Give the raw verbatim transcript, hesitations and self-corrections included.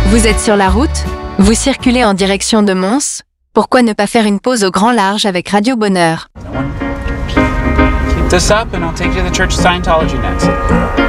Vous êtes sur la route? Vous circulez en direction de Mons? Pourquoi ne pas faire une pause au grand large avec Radio Bonheur? Keep this up and I'll take you to the Church of Scientology next.